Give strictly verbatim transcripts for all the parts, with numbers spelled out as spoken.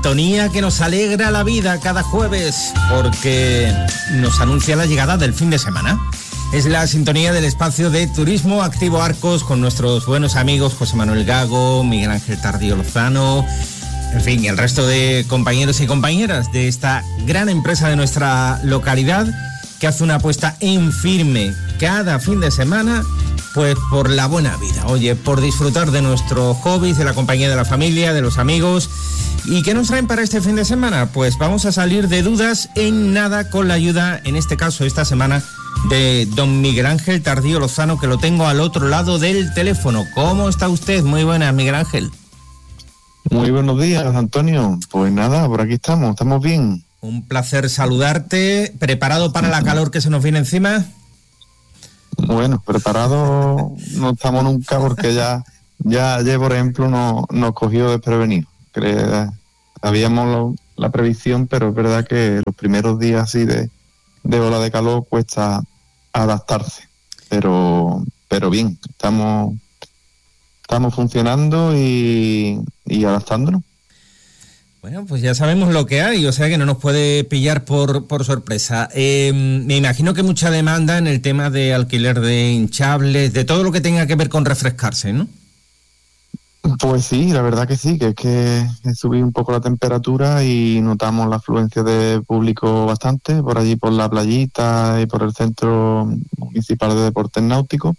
sintonía que nos alegra la vida cada jueves porque nos anuncia la llegada del fin de semana. Es la sintonía del espacio de Turismo Activo Arcos con nuestros buenos amigos José Manuel Gago, Miguel Ángel Tardío Lozano, en fin, y el resto de compañeros y compañeras de esta gran empresa de nuestra localidad que hace una apuesta en firme cada fin de semana, pues por la buena vida, oye, por disfrutar de nuestros hobbies, de la compañía de la familia, de los amigos. ¿Y qué nos traen para este fin de semana? Pues vamos a salir de dudas en nada con la ayuda, en este caso, esta semana, de don Miguel Ángel Tardío Lozano, que lo tengo al otro lado del teléfono. ¿Cómo está usted? Muy buenas, Miguel Ángel. Muy buenos días, Antonio. Pues nada, por aquí estamos, estamos bien. Un placer saludarte. ¿Preparado para la calor que se nos viene encima? Bueno, preparado no estamos nunca porque ya, ya ayer, por ejemplo, nos, nos cogió desprevenido. Sabíamos lo, la previsión, pero es verdad que los primeros días así de, de ola de calor cuesta adaptarse. Pero, pero bien, estamos, estamos funcionando y, y adaptándonos. Bueno, pues ya sabemos lo que hay, o sea que no nos puede pillar por, por sorpresa. Eh, me imagino que mucha demanda en el tema de alquiler de hinchables, de todo lo que tenga que ver con refrescarse, ¿no? Pues sí, la verdad que sí, que es que subí un poco la temperatura y notamos la afluencia de público bastante, por allí por la playita y por el Centro Municipal de Deportes Náuticos.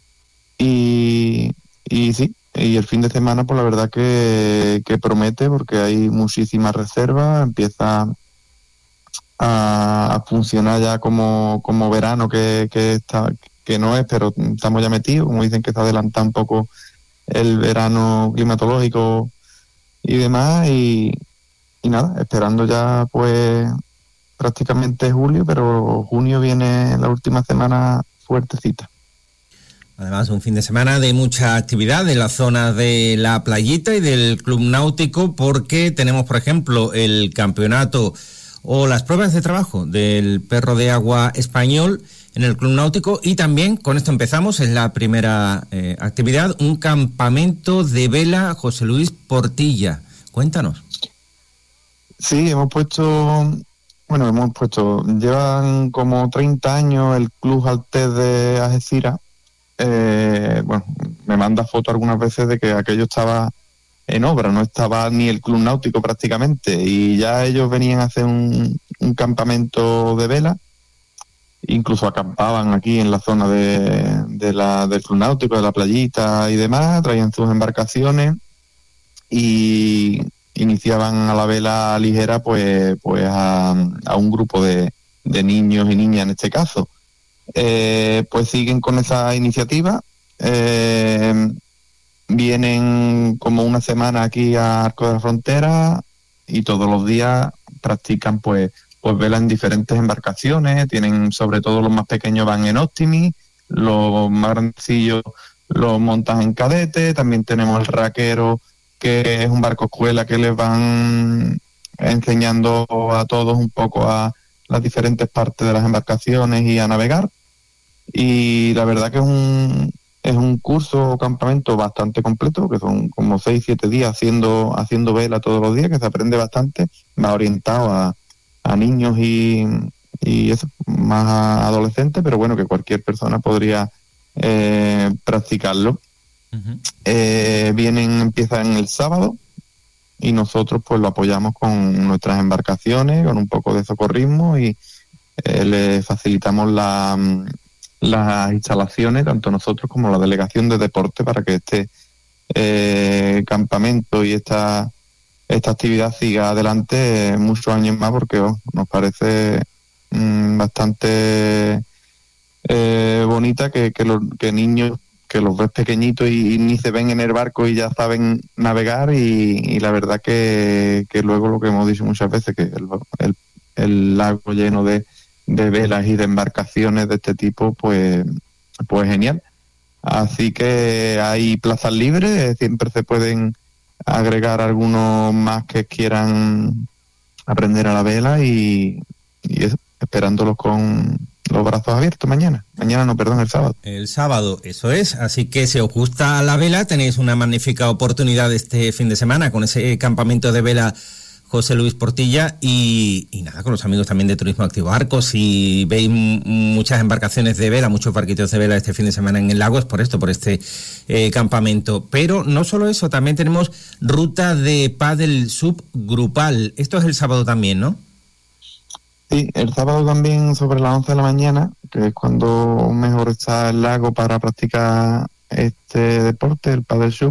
Y, y sí, y el fin de semana, pues la verdad que, que promete, porque hay muchísimas reservas, empieza a, a funcionar ya como, como verano, que, que, está, que no es, pero estamos ya metidos, como dicen que está adelantado un poco el verano climatológico y demás, y, y nada, esperando ya pues prácticamente julio, pero junio viene la última semana fuertecita. Además, un fin de semana de mucha actividad en la zona de la playita y del club náutico, porque tenemos, por ejemplo, el campeonato o las pruebas de trabajo del perro de agua español en el club náutico, y también, con esto empezamos, es la primera eh, actividad, un campamento de vela José Luis Portilla. Cuéntanos. Sí, hemos puesto... Bueno, hemos puesto... Llevan como treinta años el Club Altés de Algeciras. Eh, bueno, me manda fotos algunas veces de que aquello estaba en obra, no estaba ni el club náutico prácticamente, y ya ellos venían a hacer un, un campamento de vela, incluso acampaban aquí en la zona de, de la, del club náutico, de la playita y demás, traían sus embarcaciones y iniciaban a la vela ligera pues, pues a, a un grupo de, de niños y niñas en este caso. Eh, pues siguen con esa iniciativa, eh, vienen como una semana aquí a Arco de la Frontera y todos los días practican pues, pues vela en diferentes embarcaciones. Tienen, sobre todo los más pequeños van en Optimi, los más grandecillos los montan en cadete. También tenemos el raquero, que es un barco escuela que les van enseñando a todos un poco a las diferentes partes de las embarcaciones y a navegar. Y la verdad que es un es un curso o campamento bastante completo, que son como seis, siete días haciendo haciendo vela todos los días, que se aprende bastante, más orientado a, a niños y, y eso, más a adolescentes, pero bueno, que cualquier persona podría eh, practicarlo. Uh-huh. Eh, vienen, empiezan el sábado, y nosotros pues lo apoyamos con nuestras embarcaciones, con un poco de socorrismo, y eh, le facilitamos la, las instalaciones, tanto nosotros como la delegación de deporte, para que este eh, campamento y esta esta actividad siga adelante eh, muchos años más, porque oh, nos parece mmm, bastante eh, bonita que, que, los, que niños que los ves pequeñitos y, y ni se ven en el barco y ya saben navegar, y, y la verdad que, que luego lo que hemos dicho muchas veces, que el, el, el lago lleno de, de velas y de embarcaciones de este tipo, pues, pues genial. Así que hay plazas libres, siempre se pueden agregar algunos más que quieran aprender a la vela, y, y eso, esperándolos con los brazos abiertos mañana. Mañana no, perdón, el sábado. El sábado, eso es. Así que si os gusta la vela, tenéis una magnífica oportunidad este fin de semana con ese campamento de vela José Luis Portilla, y, y nada, con los amigos también de Turismo Activo Arcos. Si veis m- muchas embarcaciones de vela, muchos barquitos de vela este fin de semana en el lago, es por esto, por este eh, campamento. Pero no solo eso, también tenemos ruta de pádel subgrupal. Esto es el sábado también, ¿no? Sí, el sábado también sobre las once de la mañana, que es cuando mejor está el lago para practicar este deporte, el pádel sub.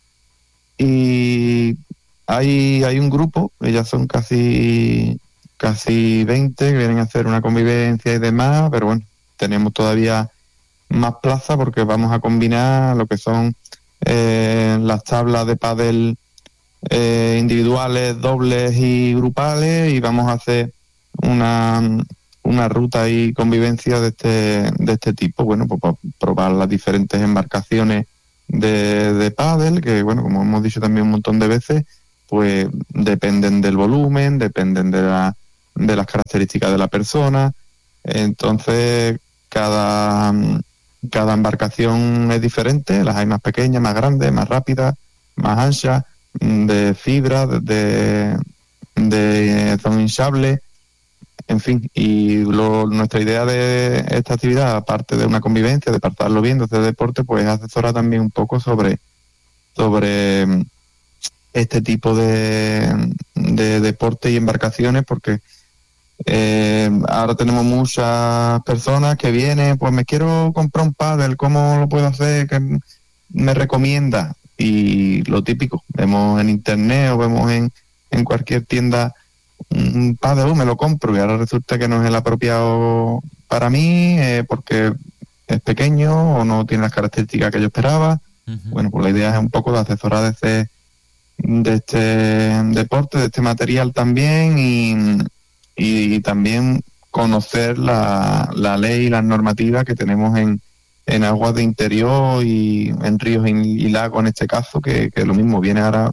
Y hay, hay un grupo, ellas son casi, casi veinte, que vienen a hacer una convivencia y demás, pero bueno, tenemos todavía más plaza porque vamos a combinar lo que son eh, las tablas de pádel eh, individuales, dobles y grupales, y vamos a hacer una, una ruta y convivencia de este, de este tipo, bueno, pues para probar las diferentes embarcaciones de, de pádel, que bueno, como hemos dicho también un montón de veces, pues dependen del volumen, dependen de la, de las características de la persona. Entonces cada, cada embarcación es diferente, las hay más pequeñas, más grandes, más rápidas, más anchas, de fibra, de, de zona hinchable, en fin. Y lo, nuestra idea de esta actividad, aparte de una convivencia, de pasarlo bien, de hacer deporte, pues asesora también un poco sobre, sobre este tipo de, de deporte y embarcaciones, porque eh, ahora tenemos muchas personas que vienen, pues me quiero comprar un pádel, ¿cómo lo puedo hacer? ¿Qué me recomienda? Y lo típico, vemos en internet o vemos en, en cualquier tienda un pádel, me lo compro, y ahora resulta que no es el apropiado para mí, eh, porque es pequeño o no tiene las características que yo esperaba. Uh-huh. Bueno, pues la idea es un poco de asesorar de este, de este deporte, de este material también, y, y también conocer la, la ley y las normativas que tenemos en, en aguas de interior y en ríos y, y lagos en este caso, que, que lo mismo, viene ahora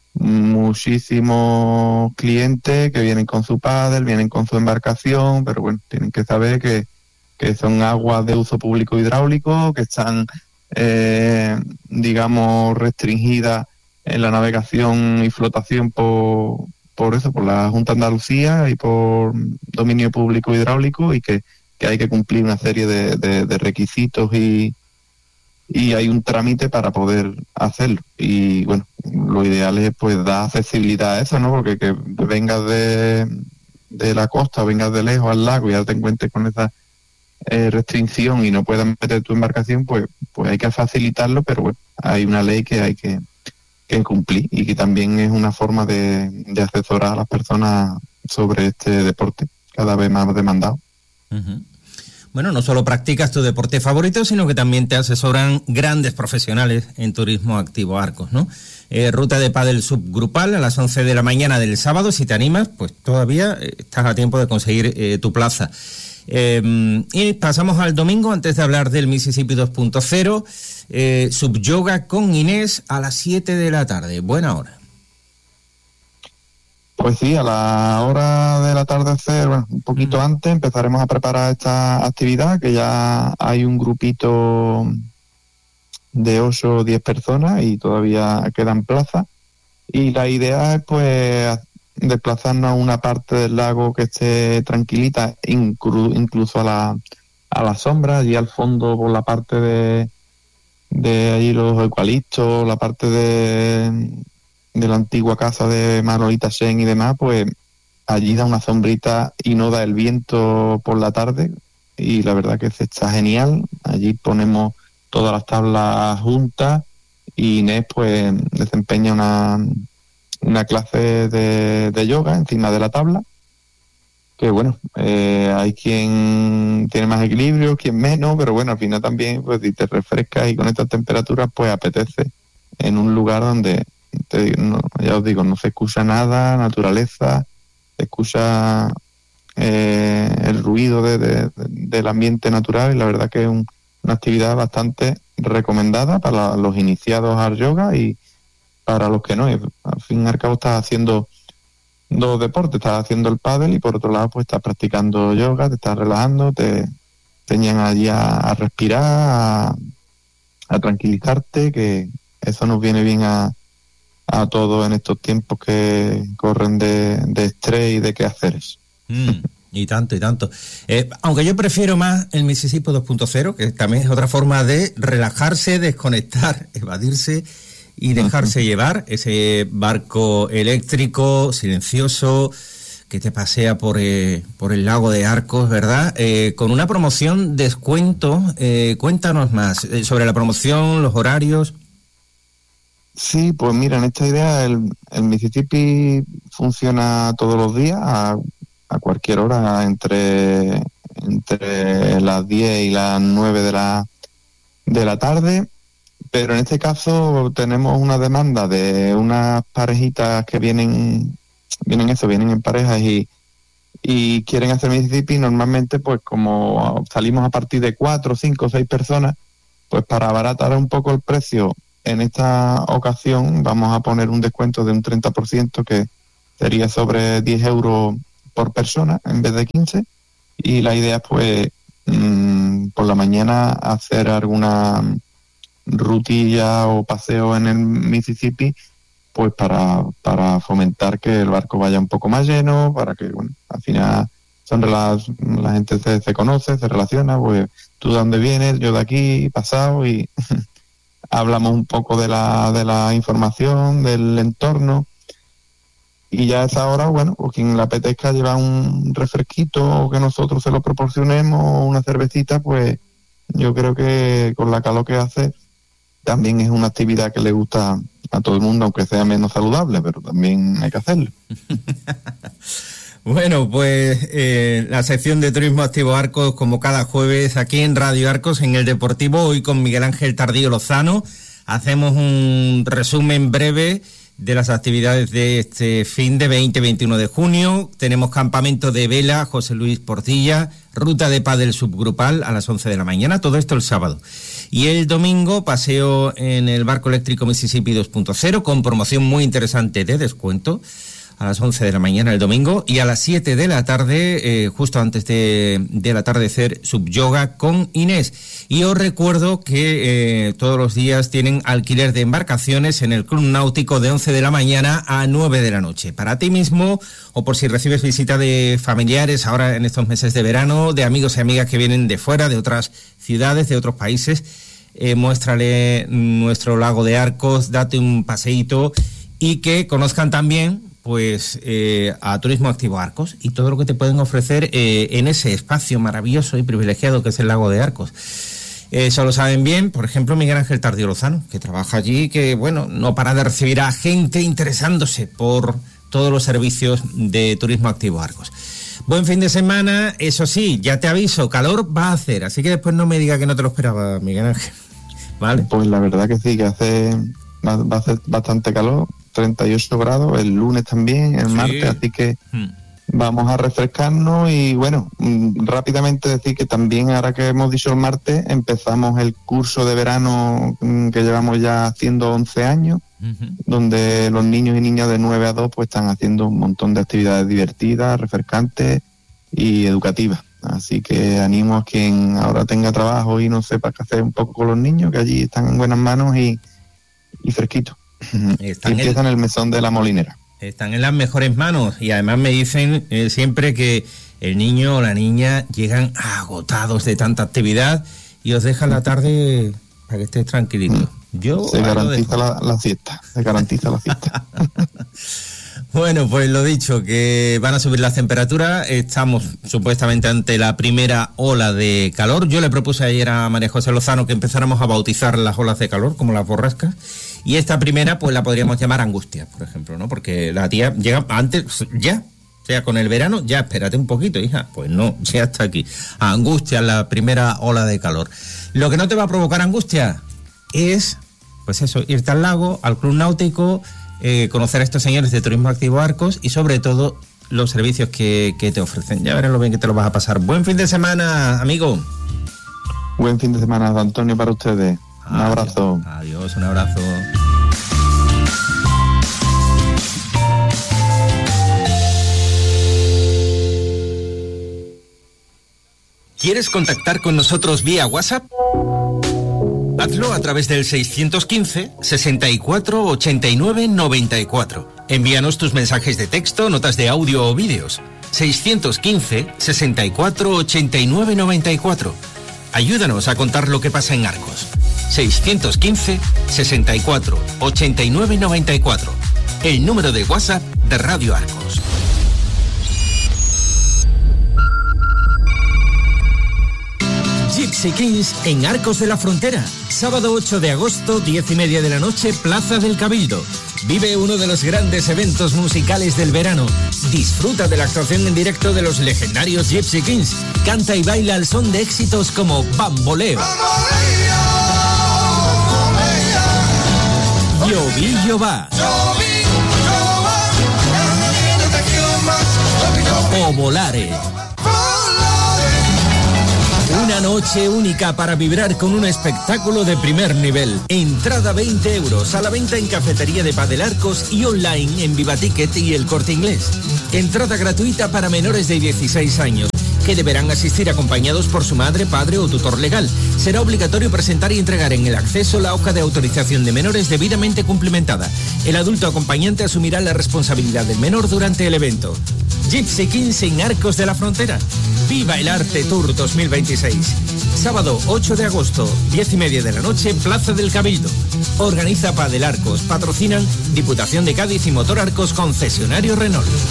muchísimos clientes que vienen con su pádel, vienen con su embarcación, pero bueno, tienen que saber que, que son aguas de uso público hidráulico, que están, eh, digamos, restringidas en la navegación y flotación por, por eso, por la Junta de Andalucía y por dominio público hidráulico, y que, que hay que cumplir una serie de, de, de requisitos y y hay un trámite para poder hacerlo. Y bueno, lo ideal es pues dar accesibilidad a eso, ¿no? Porque que vengas de, de la costa o vengas de lejos al lago y ya te encuentres con esa eh, restricción y no puedas meter tu embarcación, pues pues hay que facilitarlo, pero bueno, hay una ley que hay que, que cumplir, y que también es una forma de, de asesorar a las personas sobre este deporte cada vez más demandado. Uh-huh. Bueno, no solo practicas tu deporte favorito, sino que también te asesoran grandes profesionales en Turismo Activo Arcos, ¿no? Eh, ruta de pádel subgrupal a las once de la mañana del sábado. Si te animas, pues todavía estás a tiempo de conseguir eh, tu plaza. Eh, y pasamos al domingo, antes de hablar del Mississippi dos punto cero, eh, subyoga con Inés a las siete de la tarde. Buena hora. Pues sí, a la hora del atardecer, bueno, un poquito mm. antes, empezaremos a preparar esta actividad, que ya hay un grupito de ocho o diez personas y todavía quedan plazas. Y la idea es pues desplazarnos a una parte del lago que esté tranquilita, inclu- incluso a la, a la sombra, allí al fondo por la parte de, de allí los eucaliptos, la parte de... de la antigua casa de Manolita Sen y demás, pues allí da una sombrita y no da el viento por la tarde, y la verdad que se está genial. Allí ponemos todas las tablas juntas y Inés pues desempeña una, una clase de, de yoga encima de la tabla, que bueno, eh, hay quien tiene más equilibrio, quien menos, pero bueno, al final también pues si te refrescas y con estas temperaturas pues apetece en un lugar donde Te digo, no, ya os digo, no se escucha nada, naturaleza, se escucha eh, el ruido de, de, de, del ambiente natural, y la verdad que es un, una actividad bastante recomendada para los iniciados al yoga y para los que no. Y al fin y al cabo estás haciendo dos deportes, estás haciendo el pádel y por otro lado pues estás practicando yoga, te estás relajando, te enseñan allí a, a respirar, a, a tranquilizarte, que eso nos viene bien a a todos en estos tiempos que corren de, de estrés y de quehaceres. Mm, y tanto, y tanto. Eh, aunque yo prefiero más el Mississippi dos punto cero, que también es otra forma de relajarse, desconectar, evadirse y dejarse uh-huh. llevar. Ese barco eléctrico, silencioso, que te pasea por, eh, por el lago de Arcos, ¿verdad? Eh, con una promoción, descuento. Eh, cuéntanos más eh, sobre la promoción, los horarios. Sí, pues mira, en esta idea el, el Mississippi funciona todos los días a, a cualquier hora entre, entre las diez y las nueve de la, de la tarde, pero en este caso tenemos una demanda de unas parejitas que vienen, vienen eso, vienen en parejas y, y quieren hacer Mississippi. Normalmente pues como salimos a partir de cuatro, cinco, seis personas, pues para abaratar un poco el precio, en esta ocasión vamos a poner un descuento de un treinta por ciento que sería sobre diez euros por persona en vez de quince. Y la idea es pues mmm, por la mañana hacer alguna rutilla o paseo en el Mississippi, pues para, para fomentar que el barco vaya un poco más lleno, para que bueno, al final son las, la gente se, se conoce, se relaciona, pues tú de dónde vienes, yo de aquí, pasado, y hablamos un poco de la, de la información, del entorno, y ya a esa hora, bueno, pues quien le apetezca llevar un refresquito o que nosotros se lo proporcionemos, o una cervecita, pues yo creo que con la calor que hace, también es una actividad que le gusta a todo el mundo, aunque sea menos saludable, pero también hay que hacerlo. Bueno, pues eh, la sección de Turismo Activo Arcos, como cada jueves aquí en Radio Arcos, en el Deportivo, hoy con Miguel Ángel Tardío Lozano. Hacemos un resumen breve de las actividades de este fin de veinte a veintiuno de junio. Tenemos campamento de vela, José Luis Portilla, ruta de pádel subgrupal a las once de la mañana, todo esto el sábado. Y el domingo, paseo en el barco eléctrico Mississippi dos punto cero, con promoción muy interesante de descuento, a las once de la mañana el domingo, y a las siete de la tarde, eh, justo antes de, del atardecer, subyoga con Inés. Y os recuerdo que eh, todos los días tienen alquiler de embarcaciones en el Club Náutico de once de la mañana a nueve de la noche. Para ti mismo, o por si recibes visita de familiares ahora en estos meses de verano, de amigos y amigas que vienen de fuera, de otras ciudades, de otros países, eh, muéstrale nuestro lago de Arcos, date un paseíto y que conozcan también pues eh, a Turismo Activo Arcos y todo lo que te pueden ofrecer eh, en ese espacio maravilloso y privilegiado que es el lago de Arcos. Eso lo saben bien, por ejemplo, Miguel Ángel Tardío Lozano, que trabaja allí, que bueno, no para de recibir a gente interesándose por todos los servicios de Turismo Activo Arcos. Buen fin de semana, eso sí, ya te aviso, calor va a hacer, así que después no me diga que no te lo esperaba, Miguel Ángel. ¿Vale? Pues la verdad que sí, que hace va, va a hacer bastante calor, treinta y ocho grados, el lunes también, el sí. martes, así que hmm. vamos a refrescarnos y bueno, rápidamente decir que también ahora que hemos dicho el martes, empezamos el curso de verano que llevamos ya haciendo once años, uh-huh. donde los niños y niñas de nueve a dos pues están haciendo un montón de actividades divertidas, refrescantes y educativas. Así que animo a quien ahora tenga trabajo y no sepa qué hacer un poco con los niños, que allí están en buenas manos y, y fresquitos. Están empiezan el, el mesón de la molinera. Están en las mejores manos y además me dicen eh, siempre que el niño o la niña llegan agotados de tanta actividad y os dejan la tarde para que estés tranquilito. Yo se garantiza la, la siesta, se garantiza la siesta. Bueno, pues lo dicho, que van a subir las temperaturas, estamos supuestamente ante la primera ola de calor. Yo le propuse ayer a María José Lozano que empezáramos a bautizar las olas de calor, como las borrascas, y esta primera pues la podríamos llamar angustia, por ejemplo, ¿no? Porque la tía llega antes, ya, o sea, con el verano, ya, espérate un poquito, hija, pues no, ya está aquí. Angustia, la primera ola de calor. Lo que no te va a provocar angustia es, pues eso, irte al lago, al club náutico, Eh, conocer a estos señores de Turismo Activo Arcos y sobre todo los servicios que, que te ofrecen. Ya verás lo bien que te lo vas a pasar. Buen fin de semana, amigo. Buen fin de semana, Antonio, para ustedes. Un adiós, abrazo. Adiós, un abrazo. ¿Quieres contactar con nosotros vía WhatsApp? Hazlo a través del seiscientos quince, sesenta y cuatro, ochenta y nueve, noventa y cuatro. Envíanos tus mensajes de texto, notas de audio o vídeos. seiscientos quince, sesenta y cuatro, ochenta y nueve, noventa y cuatro. Ayúdanos a contar lo que pasa en Arcos. seiscientos quince, sesenta y cuatro, ochenta y nueve, noventa y cuatro. El número de WhatsApp de Radio Arcos. Gypsy Kings en Arcos de la Frontera. Sábado ocho de agosto, diez y media de la noche, Plaza del Cabildo. Vive uno de los grandes eventos musicales del verano. Disfruta de la actuación en directo de los legendarios Gypsy Kings. Canta y baila al son de éxitos como Bamboleo, Llovillo va o Volare. Una noche única para vibrar con un espectáculo de primer nivel. Entrada veinte euros, a la venta en Cafetería de Padel Arcos y online en Viva Ticket y El Corte Inglés. Entrada gratuita para menores de dieciséis años, que deberán asistir acompañados por su madre, padre o tutor legal. Será obligatorio presentar y entregar en el acceso la hoja de autorización de menores debidamente cumplimentada. El adulto acompañante asumirá la responsabilidad del menor durante el evento. Gypsy Kings en Arcos de la Frontera. Viva el Arte Tour dos mil veintiséis. Sábado ocho de agosto, diez y media de la noche, Plaza del Cabildo. Organiza Padel Arcos. Patrocinan Diputación de Cádiz y Motor Arcos, concesionario Renault.